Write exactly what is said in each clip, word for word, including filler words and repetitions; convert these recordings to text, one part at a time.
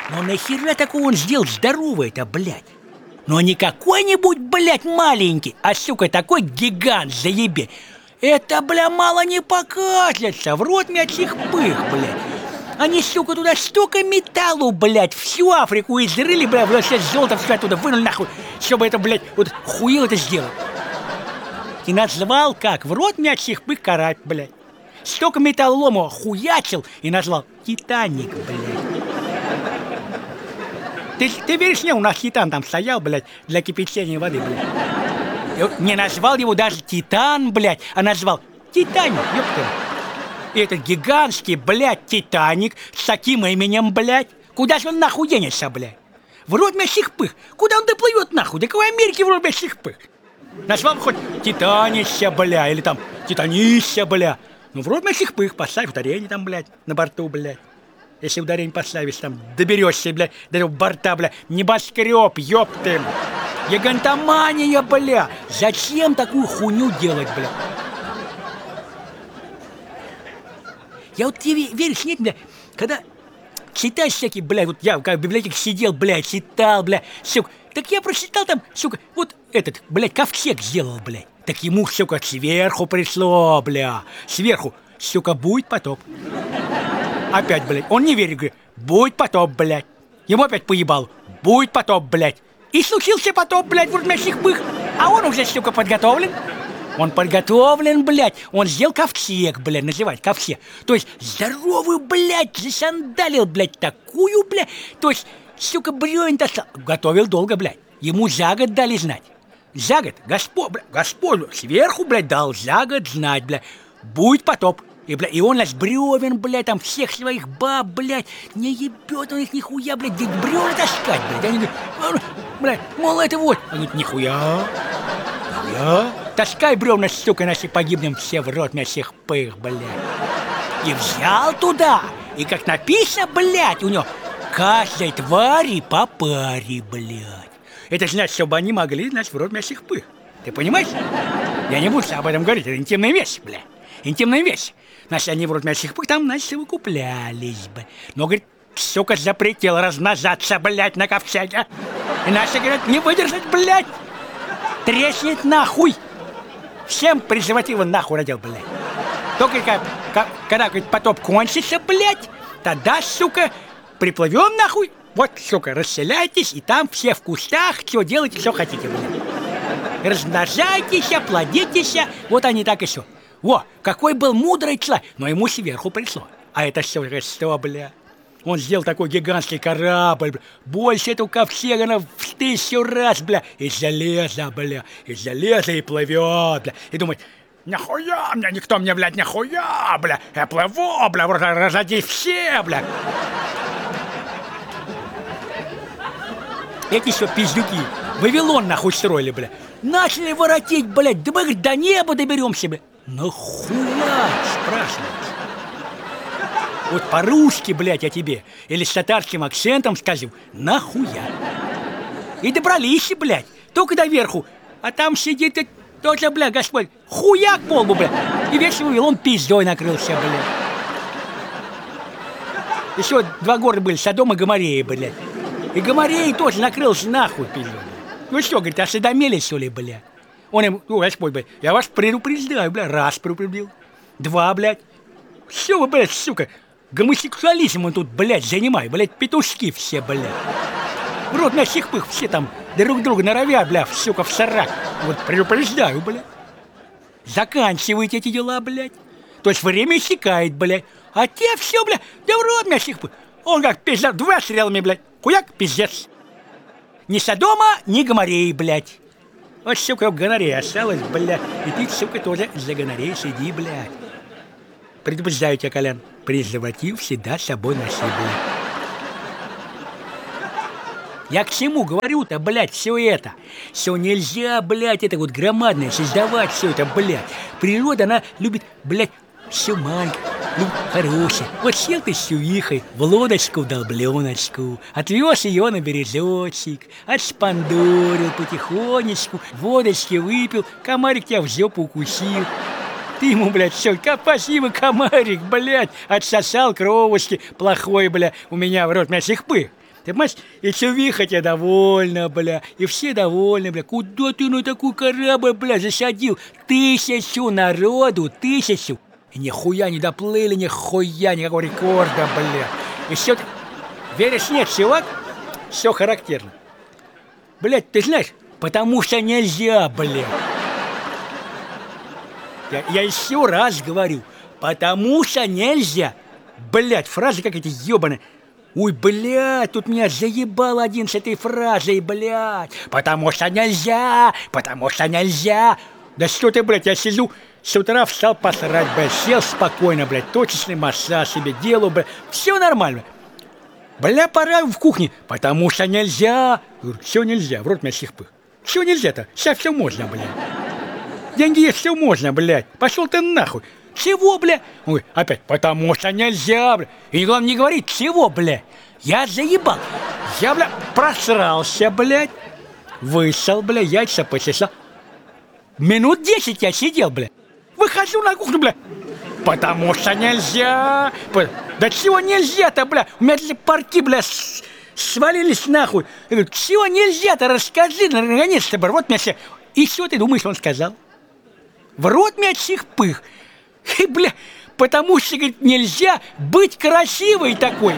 Но нахера такого он сделал здоровый-то, блядь? Но не какой-нибудь, блядь, маленький, а, сука, такой гигант, заебе. Это, бля, мало не покажется. В рот мячих пых, блядь. Они, сука, туда столько металлу, блядь, всю Африку изрыли, бля, бля, все золото все оттуда вынули нахуй, чтобы это, блядь, вот хуил это сделал. И назвал как? В рот мячих пых карать, блядь. Столько металлолома хуячил и назвал Титаник, блядь. Ты, ты веришь мне, у нас Титан там стоял, блядь, для кипячения воды, блядь. Не назвал его даже Титан, блядь, а назвал Титаник, ёпта. И этот гигантский, блядь, Титаник с таким именем, блядь. Куда же он нахуй денется, блядь? В рот мясих пых. Куда он доплывет нахуй? Да кого Америки в рот мясих пых? Назвал хоть Титанище, бля, или там Титанище, бля. Ну в рот мясих пых, поставь ударение там, блядь, на борту, блядь. Если ударение поставишь, там, доберешься, блядь, до этого борта, бля, небоскреб, ёпты. Гигантомания, бля. Зачем такую хуйню делать, бля? Я вот тебе веришь, нет, бля, когда читаешь всякие, бля, вот я как в библиотеке сидел, бля, читал, бля, сука, так я прочитал там, сука, вот этот, блядь, ковчег сделал, блядь. Так ему, сука, сверху пришло, бля, сверху, сука, будет потоп. Опять, блядь, он не верит, говорит, будет потоп, блядь. Ему опять поебал, будет потоп, блядь. И случился потоп, блядь, в урмящих пых. А он уже, сука, подготовлен. Он подготовлен, блядь. Он сделал ковчег, блядь, называть ковчег. То есть здоровую, блядь, засандалил, блядь, такую, блядь. То есть, сука, бревен достал. Готовил долго, блядь. Ему за год дали знать. За год, Господь, блядь, Господь сверху, блядь, дал за год знать, блядь. Будет потоп. И, бля, и он нас бревен, блядь, там всех своих баб, блядь, не ебет он их нихуя, блядь, где бревна таскать, блядь. Они говорят, блядь, мол, это вот. Они говорят, нихуя, нихуя. Таскай бревна, сука, наши погибнем все в рот мясих пых, блядь. И взял туда, и как написано, блядь, у него каждой твари по паре, блядь. Это значит, чтобы они могли, значит, в рот мясих пых. Ты понимаешь? Я не буду об этом говорить, это интимная вещь, блядь. Интимная вещь. Значит, они в рот мясих пых там, значит, выкуплялись бы. Но, говорит, сука, запретил размножаться, блядь, на ковчеге. Иначе, говорят, не выдержать, блядь. Треснет нахуй. Всем презервативы нахуй родил, блядь. Только как, как, когда, говорит, потоп кончится, блядь, тогда, сука, приплывем нахуй. Вот, сука, расселяйтесь, и там все в кустах, что делайте, что хотите, блядь. Размножайтесь, плодитесь, вот они так и все. Во, какой был мудрый человек, но ему сверху пришло. А это все, что, бля? Он сделал такой гигантский корабль, бля. Больше этого ковчега на в тысячу раз, бля. Из железа, бля. Из железа и плывет, бля. И думает, нахуя мне, никто мне, блядь, нахуя, бля. Я плыву, бля, разоди все, бля. Эти еще пиздюки Вавилон нахуй строили, бля. Начали воротить, блядь, да мы, говорит, до неба доберемся, бля. Нахуя, спрашивается. Вот по-русски, блядь, я тебе, или с татарским акцентом скажу, нахуя. И добрались, блядь, только до верху, а там сидит и тоже, блядь, Господь, хуяк полбу, блядь, и весь Вавилон пиздой накрылся, блядь. Еще два города были, Содом и Гоморрея, блядь. И Гоморрея тоже накрылся нахуй, пиздой. Ну что, говорит, осведомились, что ли, блядь? Он им, ну, Господь, блядь, я вас предупреждаю, блядь, раз предупредил, два, блядь. Все вы, блядь, сука, гомосексуализмом тут, блядь, занимай, блядь, петушки все, блядь. В рот мясих пых все там друг друга норовят, блядь, сука, в сорак. Вот предупреждаю, блядь. Заканчивайте эти дела, блядь. То есть время истекает, блядь. А те все, блядь, да в рот мясих пых. Он как пиздец, два стрелами, блядь, хуяк, пиздец. Ни Содома, ни Гоморреи, блядь. Вот, сука, гонорея осталась, блядь. И ты, сука, тоже за гонореей сиди, блядь. Предупреждаю тебя, Колян, презерватив всегда с собой носи, блядь. Я к чему говорю-то, блядь, все это? Все нельзя, блядь, это вот громадное создавать все это, блядь. Природа, она любит, блядь, все маленькое, любит хорошее. Вот сел ты с Сюихой в лодочку, долбленочку, отвез ее на березочек, отшпандорил потихонечку, водочки выпил, комарик тебя в жопу укусил. Ты ему, блядь, все, спасибо, комарик, блядь, отсосал кровушки плохой, блядь, у меня в рот мясих пых. Ты понимаешь, и чувиха тебе довольна, бля, и все довольны, бля. Куда ты на такой корабль, бля, засадил? Тысячу народу, тысячу. И нихуя не доплыли, нихуя, никакого рекорда, бля. И все, веришь, нет, чувак? Все характерно. Блядь, ты знаешь, потому что нельзя, блядь. Я, я еще раз говорю, потому что нельзя. Блядь, фразы как эти ебаные. Ой, блядь, тут меня заебал один с этой фразой, блядь. Потому что нельзя, потому что нельзя. Да что ты, блядь, я сижу, с утра встал посрать, блядь, сел спокойно, блядь, точечный массаж себе делаю, блядь, все нормально. Бля, пора в кухне, потому что нельзя. Говорю, все нельзя, в рот меня сихпых. Все нельзя-то, сейчас все можно, блядь. Деньги есть, все можно, блядь. Пошел ты нахуй. Чего, бля? Ой, опять, потому что нельзя, бля. И главное не говорить, чего, бля. Я заебал. Я, бля, просрался, блядь. Вышел, бля, яйца почесал. Минут десять я сидел, бля. Выхожу на кухню, бля. Потому что нельзя. Да чего нельзя-то, бля? У меня эти парки, бля, свалились нахуй. Я говорю, чего нельзя-то? Расскажи, наконец-то, бля. Вот меня все. И что ты думаешь, он сказал? В рот меня чихпых. И, бля, потому что, говорит, нельзя быть красивой такой.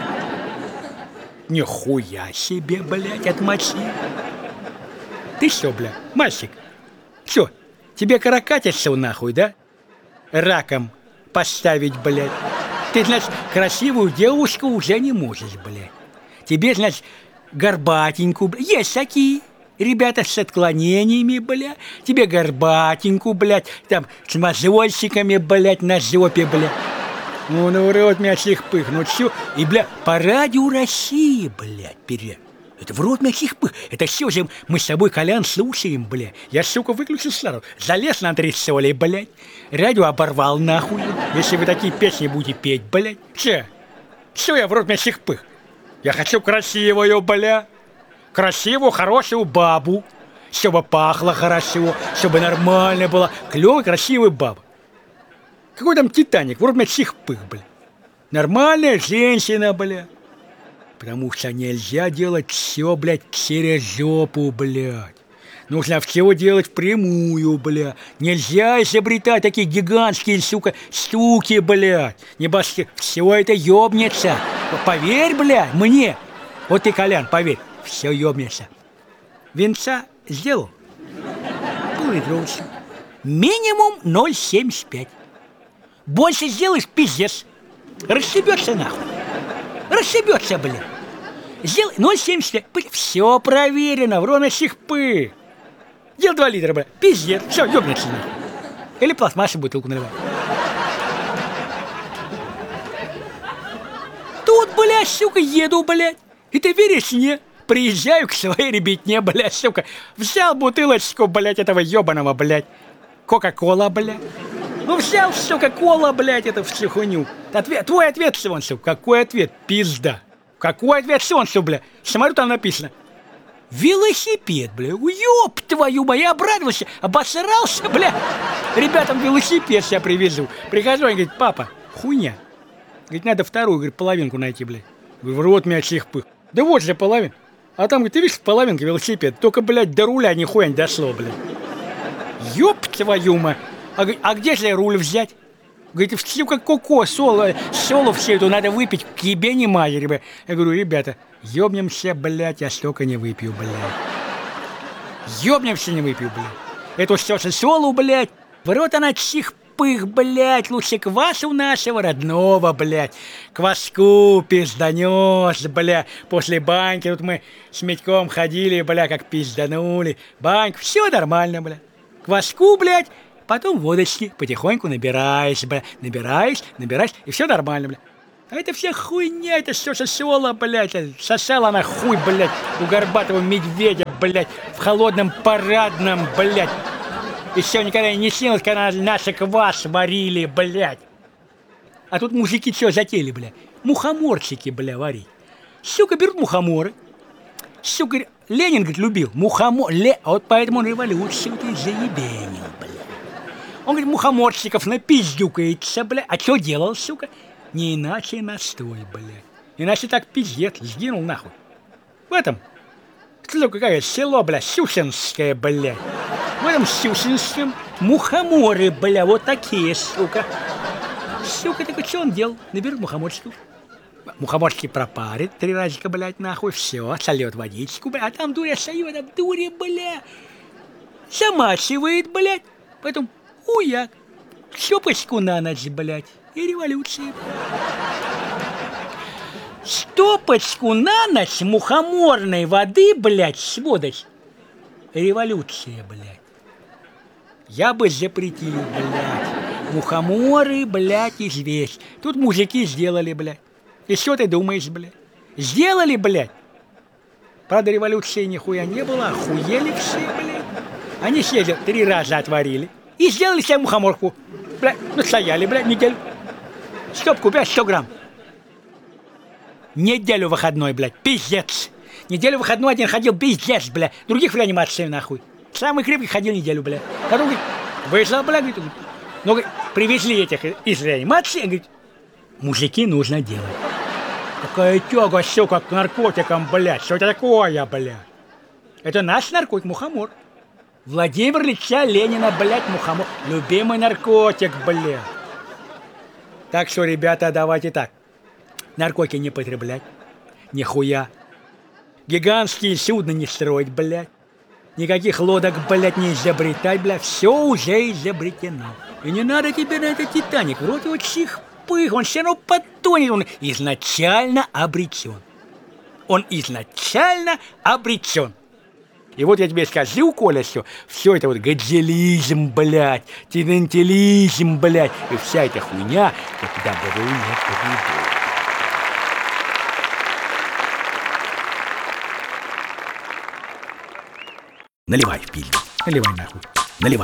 Нихуя себе, блядь, отмочи. Ты что, бля, мальчик? Что, тебе каракатиться нахуй, да? Раком поставить, блядь. Ты, значит, красивую девушку уже не можешь, блядь. Тебе, значит, горбатенькую, блядь. Есть такие ребята с отклонениями, бля, тебе горбатенькую, блядь, там, с мозольщиками, блядь, на жопе, бля. Ну, ну, рот меня чихпых, ну, все. И, бля, по радио России, блядь, перед. Это в рот меня чихпых. Это все же мы с тобой, Колян, слушаем, бля. Я, сука, выключил сразу. Залез на антресоли, блядь. Радио оборвал, нахуй. Если вы такие песни будете петь, блядь. Че? Все, я в рот меня чихпых. Я хочу красивую, бля. Красивую, хорошую бабу, чтобы пахло хорошо, чтобы нормально было. Клевая, красивая баба. Какой там Титаник? Вроде меня чихпых, бля. Нормальная женщина, бля. Потому что нельзя делать все, блядь, через жопу, блядь. Нужно все делать впрямую, бля. Нельзя изобретать такие гигантские, сука, штуки, блядь. Небось, все это ёбнется. Поверь, бля, мне. Вот ты, Колян, поверь. Все ёбнется. Венца сделал. Пол-литровочку. Минимум ноль семьдесят пять. Больше сделаешь, пиздец. Расшибется нахуй. Расшибется, бля. Сделай ноль семьдесят пять. Все проверено, в ровно чихпы. Делай два литра, бля. Пиздец. Все, ёбнется нахуй. Или пластмассовую бутылку наливай. Тут, блядь, сука, еду, блядь. И ты веришь мне? Приезжаю к своей ребятне, блядь, сука. Взял бутылочку, блядь, этого ебаного, блядь. Кока-кола, блядь. Ну взял, сука, кола, блядь, это всю хуйню. Ответ, твой ответ, Сионцев. Какой ответ? Пизда. Какой ответ, Сионцев, блядь? Смотрю, там написано. Велосипед, блядь. Ёб твою мою, я обрадовался. Обосрался, блядь. Ребятам велосипед я привезу. Прихожу, они говорят, папа, хуйня. Говорит, надо вторую, говорит, половинку найти, блядь. Говорю, в рот меня чихпых. Да вот же половина. А там, говорит, ты видишь, половинка велосипед. Только, блядь, до руля нихуя не дошло, блядь. Ёб твою мать. А, а где же руль взять? Говорит, все как коко, соло, соло все эту надо выпить, к ебе не матери, блядь. Я говорю, ребята, ёбнемся, блядь, я столько не выпью, блядь. Ёбнемся, не выпью, блядь. Это все соло, блядь. В рот она чихпых, блядь, лучше квасу нашего родного, блядь. Кваску пизданёс, бля. После баньки тут мы с Митьком ходили, бля, как пизданули. Банька, все нормально, бля. Кваску, блядь, потом водочки, потихоньку набираешь, бля. Набираешь, набираешь, и все нормально, бля. А это вся хуйня, это все сосала, блядь. Сосала она хуй, блядь, у горбатого медведя, блядь, в холодном парадном, блядь. Еще никогда не снилось, когда наши квас варили, блядь. А тут мужики что затеяли, блядь? Мухоморчики, бля, варить. Сука, берут мухоморы. Сука, Ленин, говорит, любил мухомор. Ле... А вот поэтому он революцию ты заебенил, бля. Он, говорит, мухоморчиков напиздюкается, бля. А что делал, сука? Не иначе настой, бля. Иначе так пиздец, сгинул нахуй. В этом, что какое село, бля, Сюсинское, бля. В этом Сюсинском мухоморы, бля, вот такие, сука. Сука, так что он делал? Наберет мухоморчиков. Мухоморчики пропарит три разика, блядь, нахуй, все, сольет водичку, бля, а там дуря сольет, там дуря, бля. Замачивает, блядь, потом уяк, стопочку на ночь, блядь, и революция. Стопочку на ночь мухоморной воды, блядь, с водой. Революция, блядь. Я бы запретил, блядь. Мухоморы, блядь, известь. Тут мужики сделали, блядь. И что ты думаешь, блядь? Сделали, блядь. Правда, революции нихуя не было, охуели все, блядь. Они съездили, три раза отварили. И сделали себе мухоморку. Блядь, ну стояли, блядь, неделю. Стопку, блядь, сто грамм. Неделю выходной, блядь, пиздец. Неделю выходной один ходил, пиздец, блядь. Других в реанимации, нахуй. Самый крепкий ходил неделю, блядь. Потом, говорит, вышел, блядь, говорит, ну, говорит, привезли этих из реанимации, говорит, мужики нужно делать. Какая тяга, сука, к наркотикам, блядь. Что это такое, блядь? Это наш наркотик, мухомор. Владимир Ильича Ленина, блядь, мухомор. Любимый наркотик, блядь. Так что, ребята, давайте так. Наркотики не потреблять. Нихуя. Гигантские судна не строить, блядь. Никаких лодок, блядь, не изобретать, блядь. Все уже изобретено. И не надо тебе на этот Титаник. Вроде вот сих пых, он все равно потонет. Он изначально обречен. Он изначально обречен. И вот я тебе скажу, Коля, все, все это вот гадзелизм, блядь, тидентилизм, блядь, и вся эта хуйня, я туда говорю, не приведу. Наливай в пилю. Наливай нахуй. Наливай.